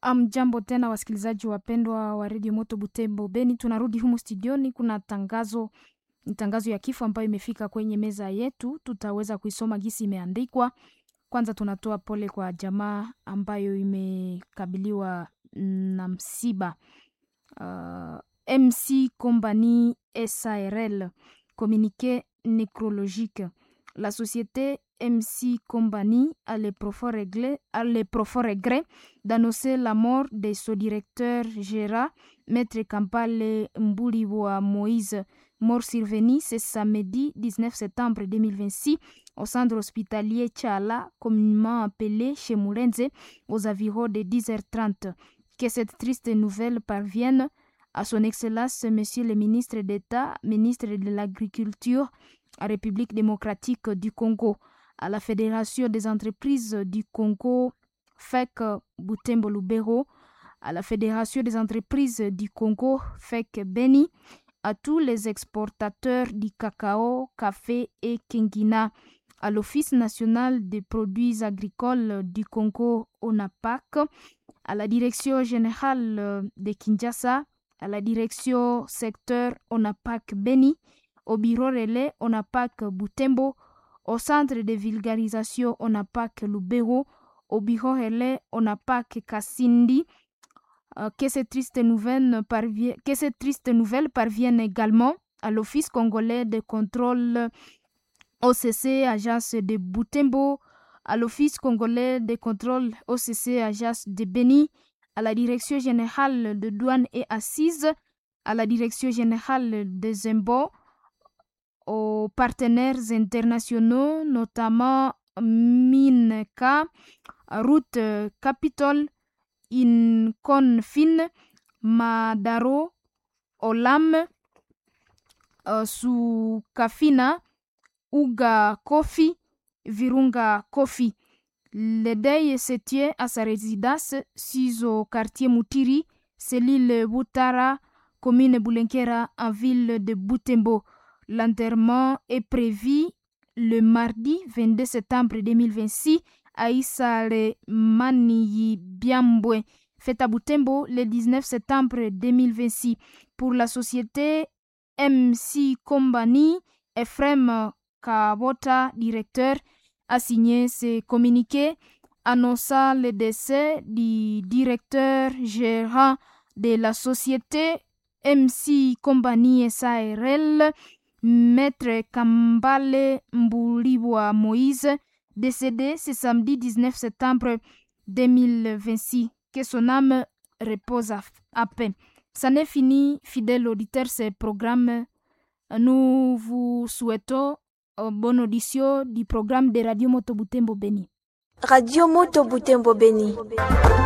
Jambo tena wasikilizaji wapendwa wa Radio Moto Butembo Beni, tunarudi humu studioni. Kuna tangazo ya kifo ambayo imefika kwenye meza yetu, tutaweza kuisoma gisi imeandikwa. Kwanza tunatoa pole kwa jamaa ambayo imekabiliwa na msiba. MC Compagnie SARL, communiqué nécrologique. La société MC Compagnie a le profond regret d'annoncer la mort de son directeur gérant, Maître Kampale Mbuliwa Moïse, mort survenue ce samedi 19 septembre 2026 au centre hospitalier Tchala, communément appelé chez Mourenze, aux environs de 10h30. Que cette triste nouvelle parvienne à son Excellence, Monsieur le ministre d'État, ministre de l'Agriculture, à République démocratique du Congo, à la Fédération des entreprises du Congo, FEC Butembo Lubero, à la Fédération des entreprises du Congo, FEC Beni, à tous les exportateurs du cacao, café et quinquina, à l'Office national des produits agricoles du Congo, ONAPAC, à la Direction générale de Kinshasa, à la Direction secteur ONAPAC Beni, au bureau relais ONAPAC Butembo, au centre de vulgarisation ONAPAC Lubero, au bureau relais ONAPAC Kassindi. Que cette triste nouvelle parvienne également à l'Office congolais de contrôle OCC Agence de Butembo, à l'Office congolais de contrôle OCC Agence de Beni, à la Direction générale de douane et assises, à la Direction générale des impôts, aux partenaires internationaux, notamment MINCA, Route Capitol, Inconfin, Madaro, Olam, Sukafina, Uga Kofi, Virunga Kofi. Le deuil se tient à sa résidence, située au quartier Moutiri, cellule Boutara, commune Boulenkera, en ville de Butembo. L'enterrement est prévu le mardi 22 septembre 2026 à Isare Maniyi Biambwe, fait à Butembo le 19 septembre 2026. Pour la société MC Compagnie, Ephraim Kabota, directeur, a signé ce communiqué annonçant le décès du directeur gérant de la société MC Compagnie SARL, Maître Kambale Mbuliwa Moïse, décédé ce samedi 19 septembre 2026. Que son âme repose à paix. Ça n'est fini, fidèle auditeur, ce programme. Nous vous souhaitons bonne audition du programme de Radio Moto Butembo Beni. Radio Moto Butembo Beni.